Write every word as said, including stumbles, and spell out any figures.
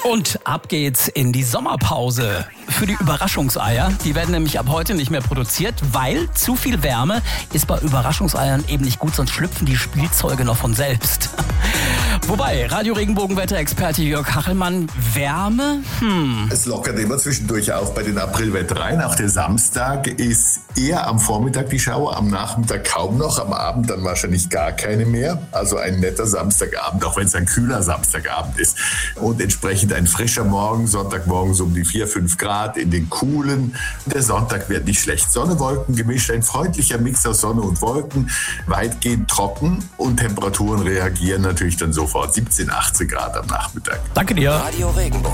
Und ab geht's in die Sommerpause für die Überraschungseier. Die werden nämlich ab heute nicht mehr produziert, weil zu viel Wärme ist bei Überraschungseiern eben nicht gut, sonst schlüpfen die Spielzeuge noch von selbst. Wobei, Radio-Regenbogen-Wetterexperte Jörg Hachelmann, Wärme, hm. Es lockert immer zwischendurch auf bei den Aprilwettereien. Auch der Samstag ist eher am Vormittag die Schauer, am Nachmittag kaum noch, am Abend dann wahrscheinlich gar keine mehr. Also ein netter Samstagabend, auch wenn es ein kühler Samstagabend ist. Und entsprechend ein frischer Morgen, Sonntagmorgen so um die vier, fünf Grad in den Coolen. Der Sonntag wird nicht schlecht. Sonne, Wolken gemischt, ein freundlicher Mix aus Sonne und Wolken, weitgehend trocken und Temperaturen reagieren natürlich dann sofort. siebzehn, achtzehn Grad am Nachmittag. Danke dir. Radio Regenbogen.